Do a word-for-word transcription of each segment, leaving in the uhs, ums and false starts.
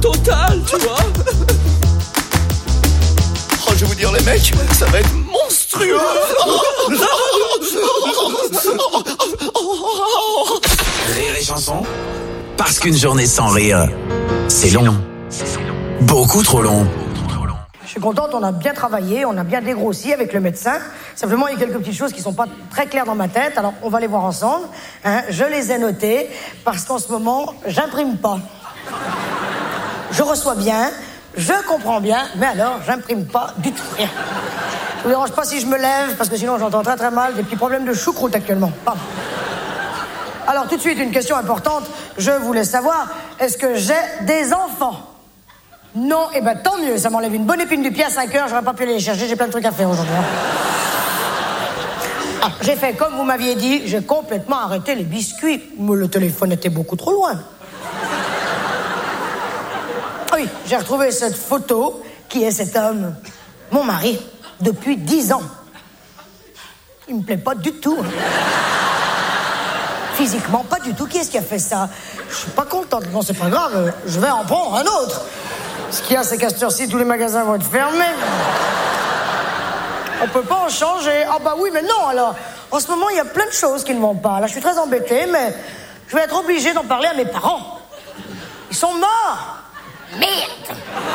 total, tu vois. Oh, je vais vous dire, les mecs, ça va être monstrueux. Rire et chanson, parce qu'une journée sans rire, c'est long. Beaucoup trop long. Je suis contente, on a bien travaillé, on a bien dégrossi avec le médecin. Simplement, il y a quelques petites choses qui sont pas très claires dans ma tête, alors on va les voir ensemble. Hein, je les ai notées, parce qu'en ce moment, j'imprime pas. Je reçois bien, je comprends bien, mais alors, j'imprime pas du tout rien. Je vous dérange pas si je me lève, parce que sinon j'entends très très mal, des petits problèmes de choucroute actuellement. Pardon. Alors, tout de suite, une question importante. Je voulais savoir, est-ce que j'ai des enfants ? Non, eh ben tant mieux, ça m'enlève une bonne épine du pied à cinq heures, j'aurais pas pu aller les chercher, j'ai plein de trucs à faire aujourd'hui. Ah, j'ai fait comme vous m'aviez dit, j'ai complètement arrêté les biscuits. Mais le téléphone était beaucoup trop loin. Oui, j'ai retrouvé cette photo, qui est cet homme, mon mari, depuis dix ans. Il me plaît pas du tout. Physiquement, pas du tout. Qui est-ce qui a fait ça? Je suis pas contente. Non, c'est pas grave, je vais en prendre un autre. Ce qu'il y a, c'est qu'à cette heure-ci, tous les magasins vont être fermés. On peut pas en changer. Ah bah oui, mais non, alors. En ce moment, il y a plein de choses qui ne vont pas. Là, je suis très embêtée, mais je vais être obligée d'en parler à mes parents. Ils sont morts. Merde.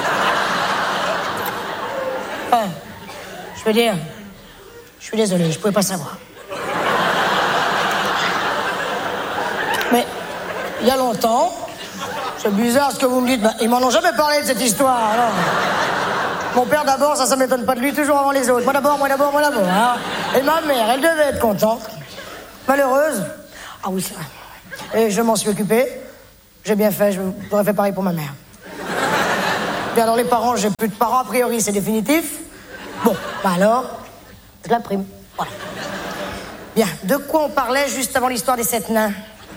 Enfin, je veux dire, je suis désolée, je pouvais pas savoir. Mais, il y a longtemps... C'est bizarre ce que vous me dites. Ben, ils m'en ont jamais parlé de cette histoire. Alors. Mon père d'abord, ça, ça m'étonne pas de lui, toujours avant les autres. Moi d'abord, moi d'abord, moi d'abord. Hein. Et ma mère, elle devait être contente. Malheureuse. Ah oui, c'est vrai. Et je m'en suis occupé. J'ai bien fait, j'aurais fait pareil pour ma mère. Puis alors les parents, j'ai plus de parents, a priori, c'est définitif. Bon, bah alors, je l'imprime. Voilà. Bien, de quoi on parlait juste avant l'histoire des sept nains ?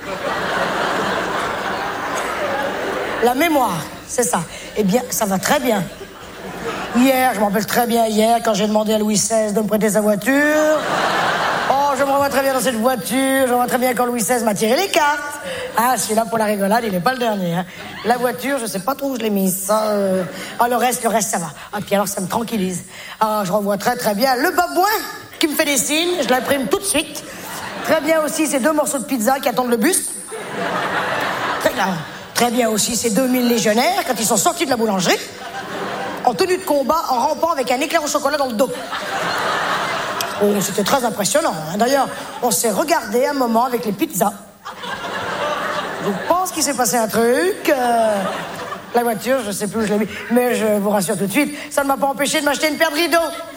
La mémoire, c'est ça. Eh bien, ça va très bien. Hier, je me rappelle très bien, hier, quand j'ai demandé à Louis seize de me prêter sa voiture. Oh, je me revois très bien dans cette voiture. Je me vois très bien quand Louis seize m'a tiré les cartes. Ah, celui-là, pour la rigolade, il n'est pas le dernier. Hein. La voiture, je sais pas trop où je l'ai mise. Ça, euh... Ah, le reste, le reste, ça va. Ah, puis alors, ça me tranquillise. Ah, je revois très, très bien le babouin qui me fait des signes. Je l'imprime tout de suite. Très bien aussi ces deux morceaux de pizza qui attendent le bus. Très bien. Très bien aussi ces deux mille légionnaires quand ils sont sortis de la boulangerie, en tenue de combat, en rampant avec un éclair au chocolat dans le dos. Oh, c'était très impressionnant. Hein. D'ailleurs, on s'est regardé un moment avec les pizzas. Je pense qu'il s'est passé un truc. Euh, la voiture, je sais plus où je l'ai mis, mais je vous rassure tout de suite, ça ne m'a pas empêché de m'acheter une paire de rideaux.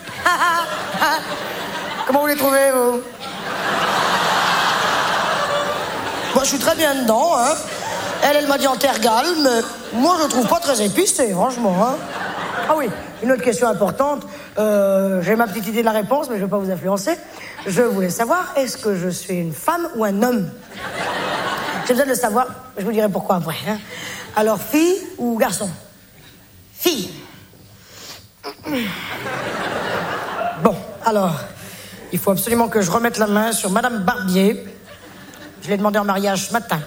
Comment vous les trouvez, vous? Moi, je suis très bien dedans, hein. Elle, elle m'a dit en tergale, mais moi, je le trouve pas très épicé, franchement. Hein. Ah oui, une autre question importante. Euh, j'ai ma petite idée de la réponse, mais je ne vais pas vous influencer. Je voulais savoir, est-ce que je suis une femme ou un homme? J'ai besoin de le savoir, je vous dirai pourquoi après. Hein. Alors, fille ou garçon? Fille. Bon, alors, il faut absolument que je remette la main sur Madame Barbier. Je l'ai demandé en mariage ce matin.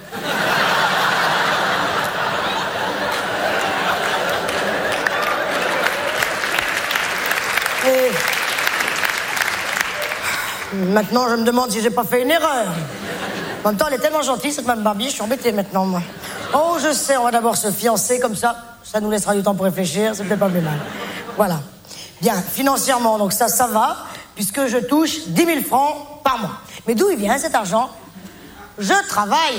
Et maintenant, je me demande si j'ai pas fait une erreur. En même temps, elle est tellement gentille, cette Mme Barbier, je suis embêtée maintenant, moi. Oh, je sais, on va d'abord se fiancer, comme ça, ça nous laissera du temps pour réfléchir, c'est peut-être pas plus mal. Voilà. Bien, financièrement, donc ça, ça va, puisque je touche dix mille francs par mois. Mais d'où il vient, cet argent? Je travaille.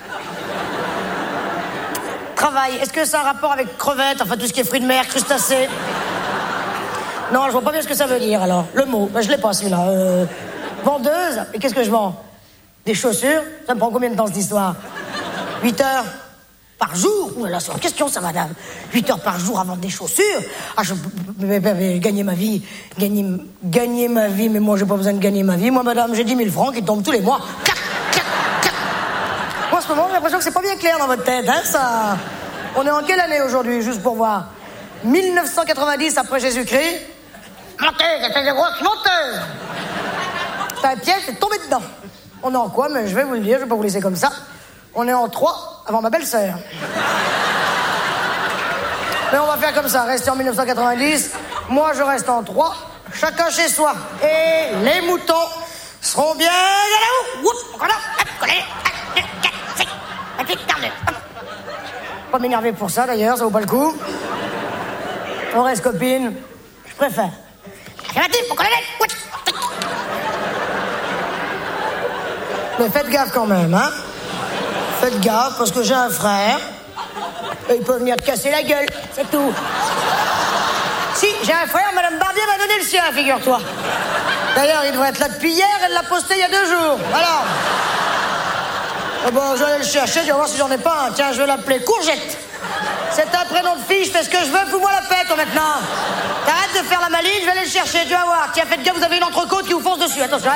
Travail, est-ce que ça a un rapport avec crevettes, enfin tout ce qui est fruits de mer, crustacés? Non, je vois pas bien ce que ça veut dire, alors. Le mot, ben, je l'ai pas, celui-là. Euh, vendeuse, et qu'est-ce que je vends? Des chaussures? Ça me prend combien de temps, cette histoire? huit heures par jour? Ouh là là, c'est en question, ça, madame. huit heures par jour à vendre des chaussures? Ah, je peux gagner ma vie. Gagner, gagner ma vie, mais moi, j'ai pas besoin de gagner ma vie. Moi, madame, j'ai dix mille francs qui tombent tous les mois. Clac, clac, clac. Moi, en ce moment, j'ai l'impression que c'est pas bien clair dans votre tête, hein, ça. On est en quelle année aujourd'hui, juste pour voir? mille neuf cent quatre-vingt-dix après Jésus-Christ. Menteuse, c'était des grosses menteuses. C'est un piège, c'est tombé dedans. On est en quoi? Mais je vais vous le dire, je vais pas vous laisser comme ça. On est en trois avant ma belle-sœur. Mais on va faire comme ça, rester en mille neuf cent quatre-vingt-dix, moi je reste en trois, chacun chez soi. Et les moutons seront bien là-haut. Pas m'énerver pour ça d'ailleurs, ça vaut pas le coup. On reste copines, je préfère. Mais faites gaffe quand même, hein. Faites gaffe, parce que j'ai un frère. Et il peut venir te casser la gueule, c'est tout. Si, j'ai un frère, Madame Barbier m'a donné le sien, figure-toi. D'ailleurs, il devrait être là depuis hier, elle l'a posté il y a deux jours. Alors. Oh bon, je vais aller le chercher, je vais voir si j'en ai pas un. Tiens, je vais l'appeler Courgette. C'est un prénom de fille, je fais ce que je veux, fous-moi la paix, toi, maintenant. T'arrêtes de faire la maline, je vais aller le chercher, tu vas voir. Tiens, faites gaffe, vous avez une entrecôte qui vous fonce dessus. Attention.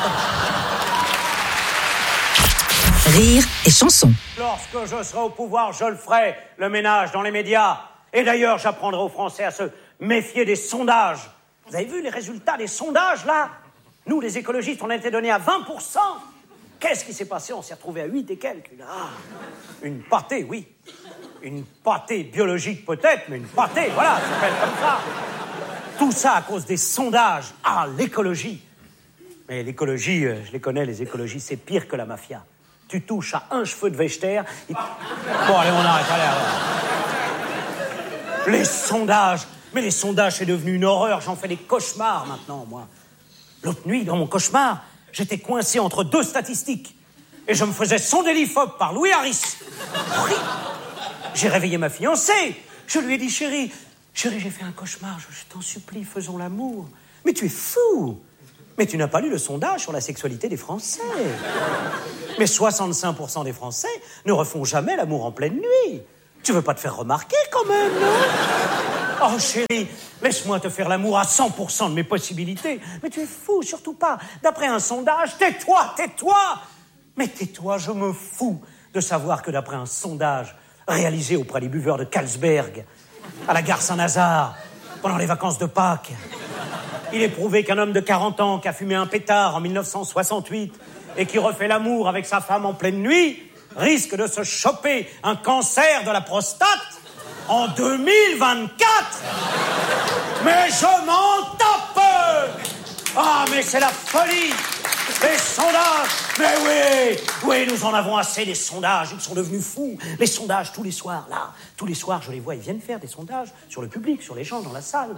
Rire et chanson. Lorsque je serai au pouvoir, je le ferai, le ménage dans les médias. Et d'ailleurs, j'apprendrai aux Français à se méfier des sondages. Vous avez vu les résultats des sondages, là? Nous, les écologistes, on a été donnés à vingt pour cent. Qu'est-ce qui s'est passé? On s'est retrouvé à huit et quelques. Ah, une pâtée, oui. Une pâtée biologique, peut-être, mais une pâtée, voilà, ça s'appelle comme ça. Tout ça à cause des sondages. Ah, l'écologie. Mais l'écologie, euh, je les connais, les écologistes, c'est pire que la mafia. Tu touches à un cheveu de Vechter. Il... Bon, allez, on arrête, allez, allez. Les sondages. Mais les sondages, c'est devenu une horreur. J'en fais des cauchemars maintenant, moi. L'autre nuit, dans mon cauchemar, j'étais coincé entre deux statistiques. Et je me faisais sonder l'I F O P par Louis Harris. Oui. J'ai réveillé ma fiancée. Je lui ai dit, chérie, chérie, j'ai fait un cauchemar. Je, je t'en supplie, faisons l'amour. Mais tu es fou. Mais tu n'as pas lu le sondage sur la sexualité des Français. Mais soixante-cinq pour cent des Français ne refont jamais l'amour en pleine nuit. Tu veux pas te faire remarquer quand même, non? Oh chérie, laisse-moi te faire l'amour à cent pour cent de mes possibilités. Mais tu es fou, surtout pas. D'après un sondage, tais-toi, tais-toi. Mais tais-toi, je me fous de savoir que d'après un sondage réalisé auprès des buveurs de Carlsberg, à la gare Saint-Lazare, pendant les vacances de Pâques, il est prouvé qu'un homme de quarante ans qui a fumé un pétard en mille neuf cent soixante-huit et qui refait l'amour avec sa femme en pleine nuit risque de se choper un cancer de la prostate en deux mille vingt-quatre. Mais je m'en tape. Ah, mais c'est la folie. Les sondages. Mais oui, oui, nous en avons assez des sondages. Ils sont devenus fous. Les sondages tous les soirs, là. Tous les soirs, je les vois, ils viennent faire des sondages sur le public, sur les gens dans la salle.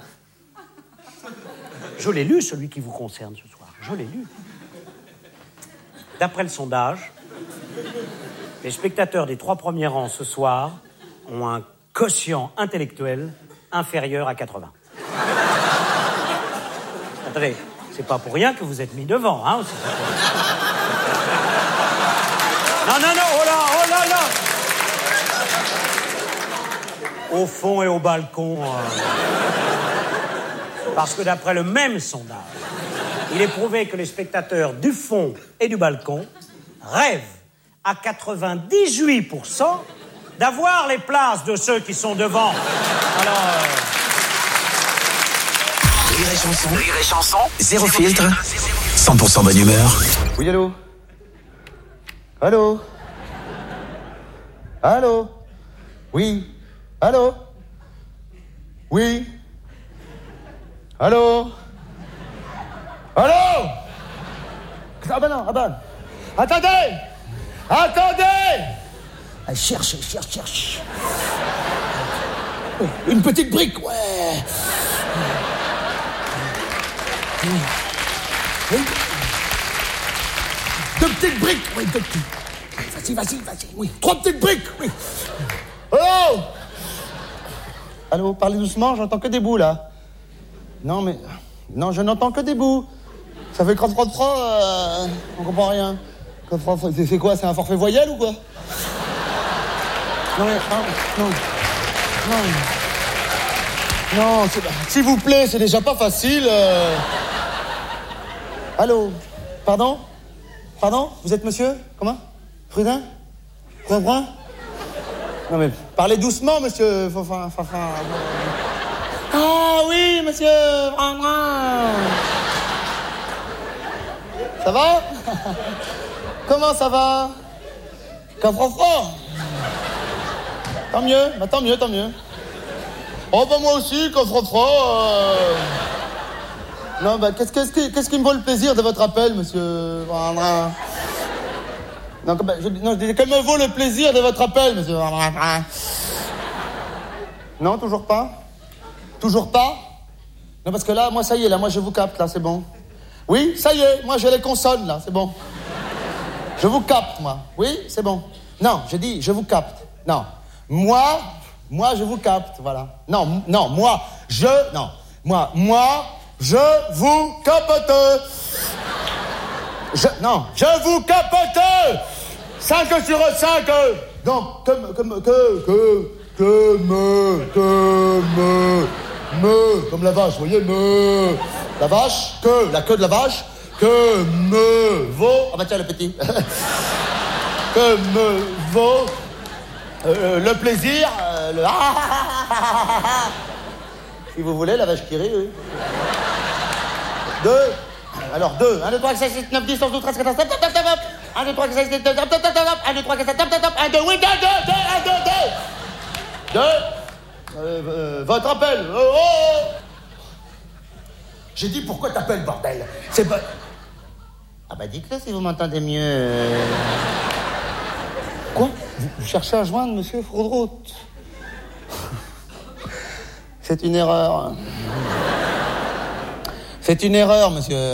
Je l'ai lu, celui qui vous concerne ce soir. Je l'ai lu. D'après le sondage, les spectateurs des trois premiers rangs ce soir ont un quotient intellectuel inférieur à quatre-vingts. Attendez, c'est pas pour rien que vous êtes mis devant, hein. Non, non, non, oh là, oh là, là. Au fond et au balcon. Euh... Parce que d'après le même sondage, il est prouvé que les spectateurs du fond et du balcon rêvent à quatre-vingt-dix-huit pour cent d'avoir les places de ceux qui sont devant. Alors... Euh... Rire et chanson. Rire et chanson. Zéro filtre. cent pour cent bonne humeur. Oui, allô? Allô? Allô? Oui? Allô? Oui? Allô? Allô? Ah ben non, ah ben... Attendez! Attendez! Elle cherche, elle cherche, cherche. Une petite brique, ouais. Oui. Deux petites briques, oui, deux petites. Vas-y, vas-y, vas-y, oui. Trois petites briques, oui. Allô? Allô, parlez doucement, j'entends que des bouts, là. Non, mais... Non, je n'entends que des bouts. Ça fait crotte crotte crotte, euh... on comprend rien. C'est, c'est quoi, c'est un forfait voyelle ou quoi? Non, mais... Non, non. Non, non c'est... s'il vous plaît, c'est déjà pas facile. Euh... Allô? Pardon? Pardon? Vous êtes monsieur? Comment? Frudin? Frudin? Non mais, parlez doucement, monsieur. Enfin, enfin, enfin... Ah oui, monsieur. Ça va? Comment ça va? Qu'un franc franc. Tant mieux, bah, tant mieux, tant mieux. Oh, bah, moi aussi, coffre froid. Euh... Non, bah, qu'est-ce, qu'est-ce, qui, qu'est-ce qui me vaut le plaisir de votre appel, monsieur? Non, bah, je, non, je disais, quel me vaut le plaisir de votre appel, monsieur? Non, toujours pas? Toujours pas? Non, parce que là, moi, ça y est, là, moi, je vous capte, là, c'est bon. Oui, ça y est, moi, j'ai les consonnes, là, c'est bon. Je vous capte, moi. Oui, c'est bon. Non, j'ai dit, je vous capte. Non. Moi, moi, je vous capte, voilà. Non, non, moi, je, non. Moi, moi, je vous capte. Je, non, je vous capte. cinq sur cinq. Donc, comme, comme, que, que, que, me, que, me, me, comme la vache, vous voyez, me, la vache, que, la queue de la vache, que me vaut, ah bah tiens, le petit, que me vaut euh, le plaisir, euh, le si vous voulez, la vache qui rit, oui. Deux, alors deux, un, deux, trois, cinq, six, neuf, dix, onze, douze, treize, quatorze, top, top, top, top, un, deux, trois, cinq, six, top, top, top, top, un, deux, trois, cinq, top, top, top, un, deux, oui, deux, deux, deux, un, deux, deux, deux, euh, euh, votre appel, oh, oh. J'ai dit, pourquoi t'appelles, bordel? C'est pas... Ah bah dites-le si vous m'entendez mieux. Quoi? Vous cherchez à joindre monsieur Froudrout? C'est une erreur. C'est une erreur, monsieur.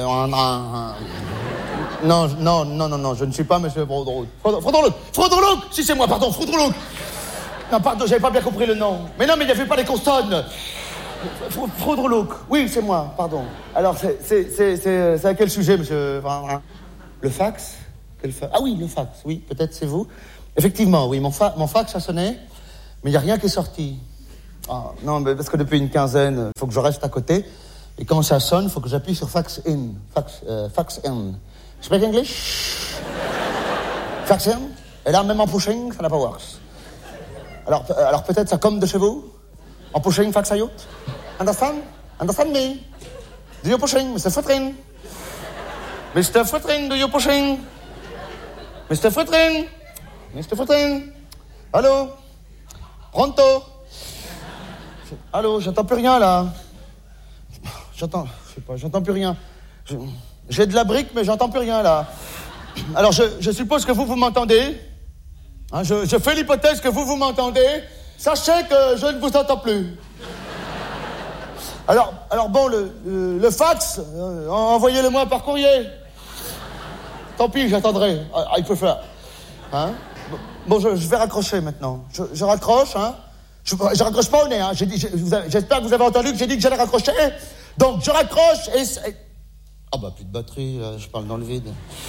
Non, non, non, non, non, je ne suis pas monsieur Froudrout. Froudrout, Froudrout, si c'est moi, pardon, Froudrout. Non, pardon, j'avais pas bien compris le nom. Mais non, mais il n'y avait pas les consonnes. Froudrout, oui, c'est moi, pardon. Alors, c'est, c'est, c'est, c'est, c'est à quel sujet, monsieur? Le fax? Quel fa... Ah oui, le fax, oui, peut-être c'est vous. Effectivement, oui, mon, fa... mon fax a sonné, mais il n'y a rien qui est sorti. Ah, non, mais parce que depuis une quinzaine, il faut que je reste à côté. Et quand ça sonne, il faut que j'appuie sur fax in. Fax, euh, fax in. Speak English? Fax in? Et là, même en pushing, ça n'a pas works. Alors, alors peut-être ça comme de chez vous? En pushing, fax out? Understand? Understand me? Do you pushing, Mister Footrin? Mister Footrin, do you pushing? Mister Footrin? Mister Footrin? Allô? Pronto? Allô, j'entends plus rien, là. J'entends, je sais pas, j'entends plus rien. Je, j'ai de la brique, mais j'entends plus rien, là. Alors, je, je suppose que vous, vous m'entendez. Hein, je, je fais l'hypothèse que vous, vous m'entendez. Sachez que je ne vous entends plus. Alors, alors bon, le, le, le fax, euh, envoyez-le-moi par courrier. Tant pis, j'attendrai. I, I prefer. Hein? Bon, je, je vais raccrocher maintenant. Je, je raccroche, hein? Je, je raccroche pas au nez, hein? J'ai dit, je, vous avez, j'espère que vous avez entendu que j'ai dit que j'allais raccrocher. Donc, je raccroche et... et... Ah bah, plus de batterie, là, je parle dans le vide.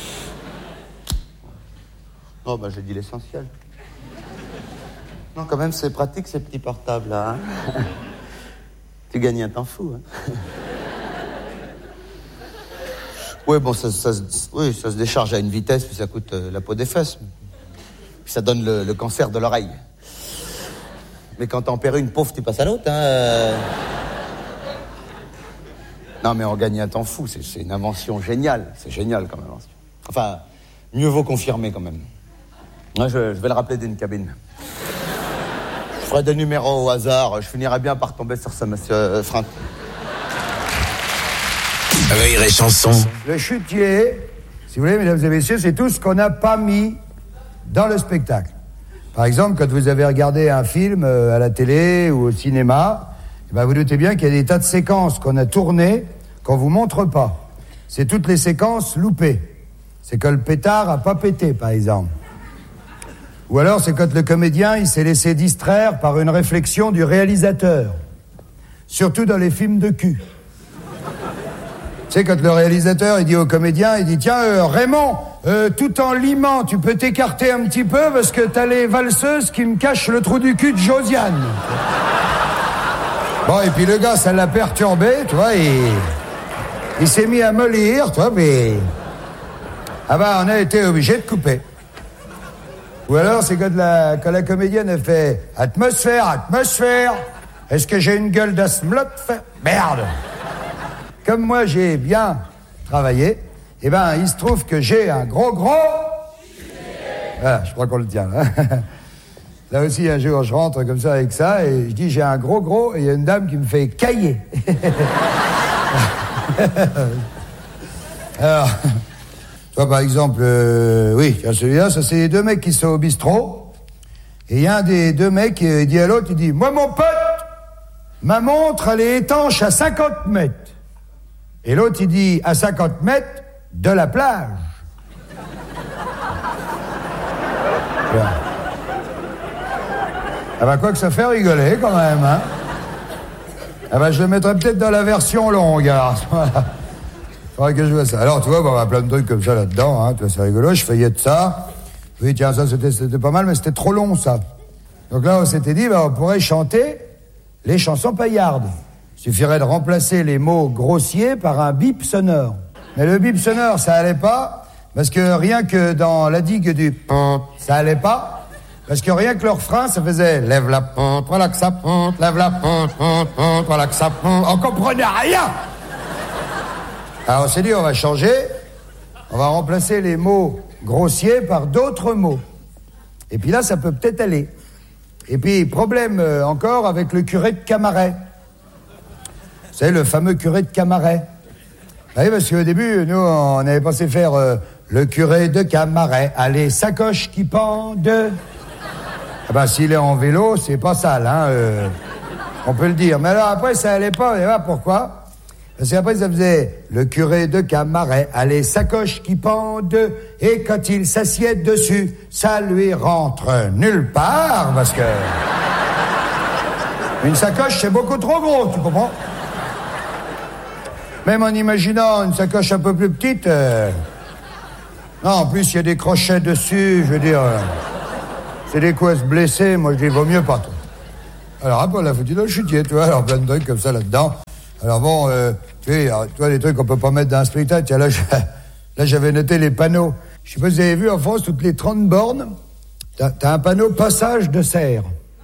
Oh bah, j'ai dit l'essentiel. Non, quand même, c'est pratique, ces petits portables, là, hein? Tu gagnes un temps fou, hein? Oui, bon, ça, ça, oui, ça se décharge à une vitesse, puis ça coûte euh, la peau des fesses. Puis ça donne le, le cancer de l'oreille. Mais quand t'en perds une, pauvre, tu passes à l'autre, hein? Non, mais on gagne un temps fou, c'est, c'est une invention géniale. C'est génial, comme invention. Enfin, mieux vaut confirmer, quand même. Moi, je, je vais le rappeler d'une cabine. Je ferai des numéros au hasard, je finirai bien par tomber sur ça, monsieur euh, Franck. Rire et chanson. Le chutier, si vous voulez, mesdames et messieurs, c'est tout ce qu'on n'a pas mis dans le spectacle. Par exemple, quand vous avez regardé un film euh, à la télé ou au cinéma, eh ben vous doutez bien qu'il y a des tas de séquences qu'on a tournées qu'on vous montre pas. C'est toutes les séquences loupées. C'est que le pétard a pas pété, par exemple. Ou alors, c'est quand le comédien, il s'est laissé distraire par une réflexion du réalisateur. Surtout dans les films de cul. Tu sais, quand le réalisateur, il dit au comédien, il dit, tiens, euh, Raymond, euh, tout en limant, tu peux t'écarter un petit peu parce que t'as les valseuses qui me cachent le trou du cul de Josiane. Bon, et puis le gars, ça l'a perturbé, tu vois, et il s'est mis à me lire, tu vois, mais... Ah bah, on a été obligé de couper. Ou alors, c'est quand la, quand la comédienne a fait « Atmosphère, atmosphère, est-ce que j'ai une gueule d'asmlote ?» Merde. Comme moi, j'ai bien travaillé, eh ben, il se trouve que j'ai un gros, gros... Voilà, je crois qu'on le tient, là. Là aussi, un jour, je rentre comme ça avec ça, et je dis, j'ai un gros gros, et il y a une dame qui me fait cailler. Alors, toi, par exemple, euh, oui, celui-là, ça, c'est les deux mecs qui sont au bistrot, et il y a un des deux mecs qui dit à l'autre, il dit, moi, mon pote, ma montre, elle est étanche à cinquante mètres. Et l'autre, il dit, à cinquante mètres de la plage. Voilà. Ah bah quoi que ça fait rigoler quand même, hein. Ah bah je le mettrais peut-être dans la version longue, alors. Voilà. Faudrait que je vois ça. Alors tu vois, bah, on a plein de trucs comme ça là-dedans, hein. Tu vois, c'est rigolo, je feuillette ça. Oui, tiens, ça c'était, c'était pas mal, mais c'était trop long, ça. Donc là, on s'était dit, bah, on pourrait chanter les chansons paillardes. Il suffirait de remplacer les mots grossiers par un bip sonore. Mais le bip sonore, ça allait pas, parce que rien que dans la digue du pont, ça allait pas. Parce que rien que leur refrain, ça faisait « Lève la pente, voilà que ça pente, lève la pente, pente, pente, voilà que ça pente. » On comprenait rien. Alors on s'est dit, on va changer. On va remplacer les mots grossiers par d'autres mots. Et puis là, ça peut peut-être aller. Et puis, problème euh, encore avec le curé de Camaret. Vous savez, le fameux curé de Camaret. Vous voyez, parce qu'au début, nous, on avait pensé faire euh, le curé de Camaret. Allez, sacoche qui pende. Ah ben, s'il est en vélo, c'est pas sale, hein, euh, on peut le dire. Mais alors après, ça allait pas, et voilà pourquoi. Parce qu'après, ça faisait le curé de Camaret, a les sacoches qui pendent, et quand il s'assied dessus, ça lui rentre nulle part, parce que... Une sacoche, c'est beaucoup trop gros, tu comprends? Même en imaginant une sacoche un peu plus petite... Euh... Non, en plus, il y a des crochets dessus, je veux dire... Euh... C'est des coups à se blesser, moi je dis, vaut mieux pas trop. Alors après, on l'a foutu dans le chutier, tu vois, alors plein de trucs comme ça là-dedans. Alors bon, euh, tu sais, alors, tu vois, les trucs qu'on peut pas mettre dans un spectacle, tiens, là, je, là, j'avais noté les panneaux. Je sais pas si vous avez vu, en France, toutes les trente bornes, t'as, t'as un panneau passage de serre.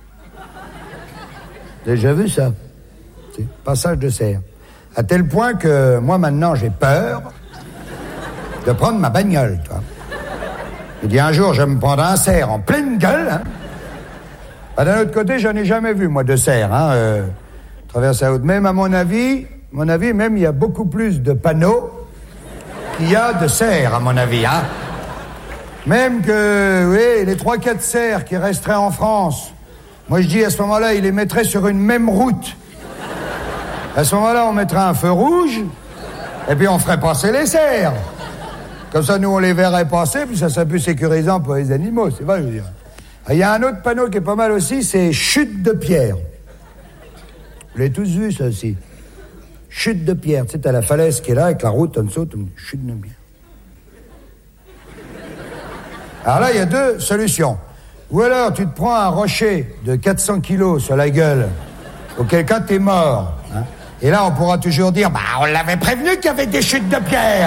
Déjà vu ça? C'est passage de serre. À tel point que, moi, maintenant, j'ai peur de prendre ma bagnole, toi. Il dit, un jour, je vais me prendre un cerf en pleine gueule, hein. Bah, d'un autre côté, j'en ai jamais vu, moi, de cerf, hein, euh, traverse la route. Même, à mon avis, mon avis, même, il y a beaucoup plus de panneaux qu'il y a de cerfs, à mon avis, hein. Même que, oui, les trois, quatre cerfs qui resteraient en France, moi, je dis, à ce moment-là, ils les mettraient sur une même route. À ce moment-là, on mettrait un feu rouge, et puis on ferait passer les cerfs. Comme ça, nous, on les verrait passer, puis ça serait plus sécurisant pour les animaux, c'est vrai, je veux dire. Il y a un autre panneau qui est pas mal aussi, c'est chute de pierre. Vous l'avez tous vu, ça aussi. Chute de pierre. Tu sais, t'as la falaise qui est là, avec la route en dessous, chute de pierre. Alors là, il y a deux solutions. Ou alors, tu te prends un rocher de quatre cents kilos sur la gueule, auquel cas, t'es mort. Hein. Et là, on pourra toujours dire, bah, on l'avait prévenu qu'il y avait des chutes de pierre.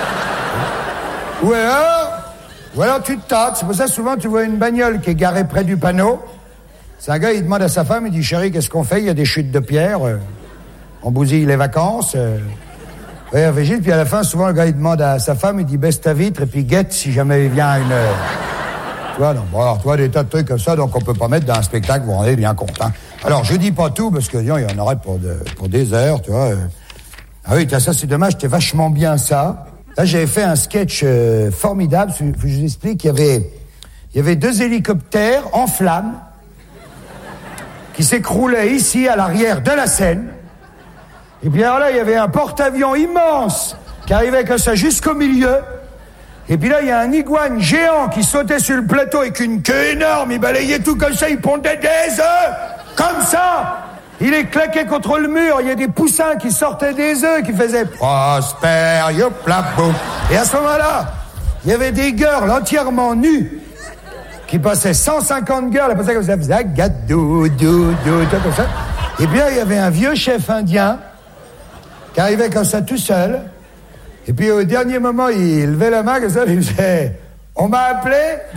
Ou alors, ou alors tu te tâtes. C'est pour ça souvent tu vois une bagnole qui est garée près du panneau. C'est un gars, il demande à sa femme, il dit, chérie, qu'est-ce qu'on fait? Il y a des chutes de pierre. Euh, on bousille les vacances. Euh, ouais, Végile, puis à la fin, souvent le gars, il demande à sa femme, il dit, baisse ta vitre et puis guette si jamais il vient une... Euh... Tu vois, donc, bon, alors, tu vois, des tas de trucs comme ça, donc on peut pas mettre dans un spectacle, vous vous rendez bien compte, hein. Alors, je dis pas tout, parce que, disons, il y en aurait pour, de, pour des heures, tu vois. Euh... Ah oui, ça, c'est dommage, c'était vachement bien ça. Là, j'avais fait un sketch euh, formidable. Je vous explique, il y avait, il y avait deux hélicoptères en flammes qui s'écroulaient ici, à l'arrière de la scène. Et puis alors là, il y avait un porte-avions immense qui arrivait comme ça jusqu'au milieu. Et puis là, il y a un iguane géant qui sautait sur le plateau avec une queue énorme. Il balayait tout comme ça, il pondait des œufs, comme ça. Il est claqué contre le mur, il y a des poussins qui sortaient des œufs, qui faisaient « Prosper, youpla, boum ». Et à ce moment-là, il y avait des girls entièrement nues qui passaient cent cinquante girls, après ça, comme ça, faisaient « gadou, dou, dou », comme ça. Et puis là, il y avait un vieux chef indien qui arrivait comme ça tout seul. Et puis au dernier moment, il levait la main comme ça, il faisait « On m'a appelé ?»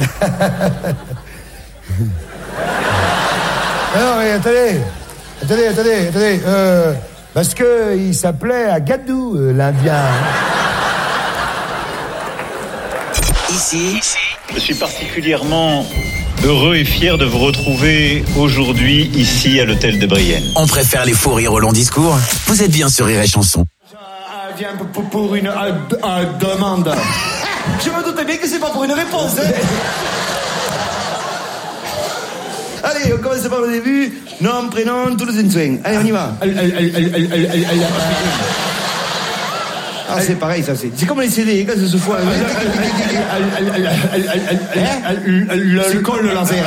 Non, mais attendez... Attendez, attendez, attendez, euh, parce que il s'appelait Agadou, euh, l'Indien. Ici, je suis particulièrement heureux et fier de vous retrouver aujourd'hui ici à l'hôtel de Brienne. On préfère les faux rires au long discours. Vous êtes bien sur Rire et Chanson. Je viens pour une euh, euh, demande. Je me doutais bien que c'est pas pour une réponse. Hein. Allez, on commence par le début. Nom, prénom, tous les insouins. Allez, on y va. Ah, c'est pareil, ça, c'est. C'est comme les C D, quand ça se fout. C'est con le laser.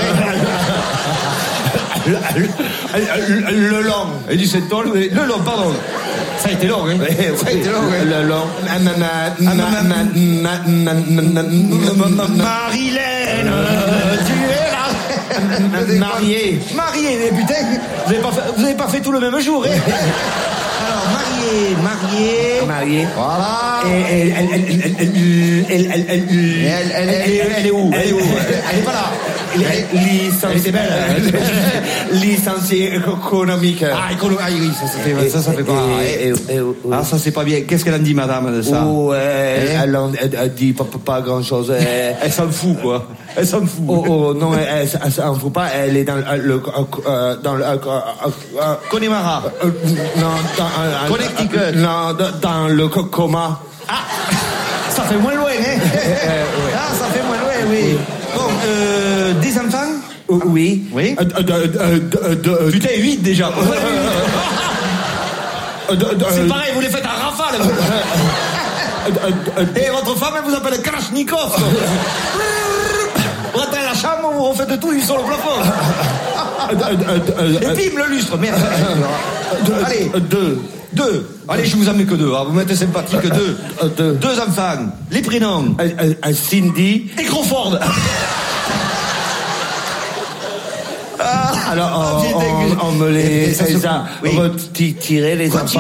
Le long. Il dit c'est tol, mais le long, pardon. Ça a été long, hein. Ça a été long, hein. Le long. Marilène, tu es là. Marié. Marié, mais putain, vous avez pas fait, vous avez pas fait tout le même jour, hein. Alors, marié, marié. Marié. Voilà. Et elle, elle, elle, elle, elle, elle, elle, elle, elle, elle est où? Elle est où? Elle est pas là. Licenciée belle. Licenciée économique. Ah, économique. Ah oui, ça, ça fait, ça, ça fait pas. Ah, ça, c'est pas bien. Qu'est-ce qu'elle en dit, madame, de ça? Oh, elle, elle dit pas, pas grand chose. Elle s'en fout, quoi. Elle s'en fout. Oh, oh, non, elle, elle s'en fout pas. Elle est dans le, dans le, Connemara. Non, dans, Connecticut. Non, dans le coma. Ah! Ça fait moins loin, hein? Ah, ça fait moins loin, oui. Bon, euh, des enfants? Euh, oui. Oui. Euh, euh, euh, euh, putain, huit déjà. C'est pareil, vous les faites à rafale. Et votre femme, elle vous appelle Kalachnikov. Vous rentrez à la chambre, vous refaites tout, ils sont au plafond. Et bim, le lustre, merde. Allez, deux. Deux. Allez, je vous en mets que deux. Hein. Vous mettez sympathique que deux. deux. Deux enfants. Les prénoms. Euh, euh, Cindy et Crawford. Ah, alors, on, on, on me les, ça, ça, oui. Retirer les enfants.